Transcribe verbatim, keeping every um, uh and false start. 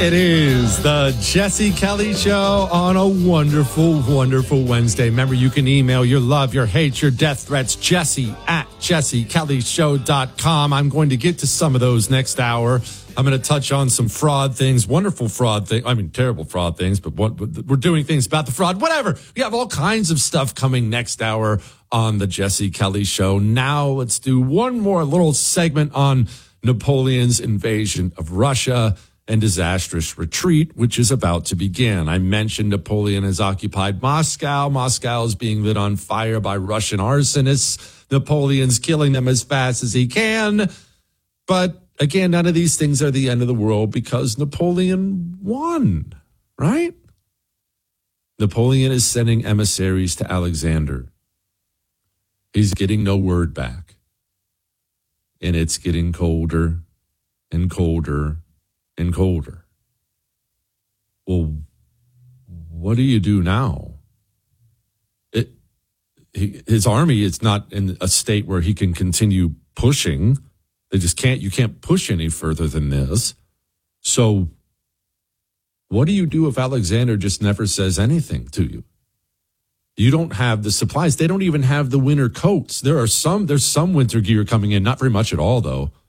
It is the Jesse Kelly Show on a wonderful, wonderful Wednesday. Remember, you can email your love, your hate, your death threats, Jesse at jesse kelly show dot com. I'm going to get to some of those next hour. I'm going to touch on some fraud things, wonderful fraud things. I mean, terrible fraud things, but what, we're doing things about the fraud, whatever. We have all kinds of stuff coming next hour on the Jesse Kelly Show. Now let's do one more little segment on Napoleon's invasion of Russia and disastrous retreat, which is about to begin. I mentioned Napoleon has occupied Moscow. Moscow is being lit on fire by Russian arsonists. Napoleon's killing them as fast as he can. But again, none of these things are the end of the world because Napoleon won, right? Napoleon is sending emissaries to Alexander. He's getting no word back. And it's getting colder and colder and colder. Well, what do you do now? It, he, his army is not in a state where he can continue pushing. They just can't, you can't push any further than this. So what do you do if Alexander just never says anything to you? You don't have the supplies. They don't even have the winter coats. There are some, there's some winter gear coming in, not very much at all though.